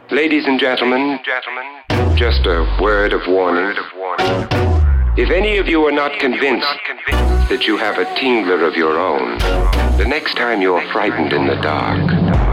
Ladies and gentlemen, just a word of warning. If any of you are not convinced that you have a tingler of your own, the next time you're frightened in the dark,